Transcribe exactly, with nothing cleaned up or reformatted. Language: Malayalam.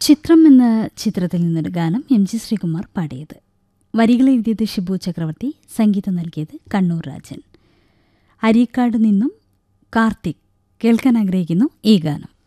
ചിത്രം എന്ന ചിത്രത്തിൽ നിന്നൊരു ഗാനം എം ജി ശ്രീകുമാർ പാടിയത്. വരികൾ എഴുതിയത് ഷിബു ചക്രവർത്തി, സംഗീതം നൽകിയത് കണ്ണൂർ രാജൻ. അരീക്കാട് നിന്നും കാർത്തിക് കേൾക്കാൻ ആഗ്രഹിക്കുന്നു ഈ ഗാനം.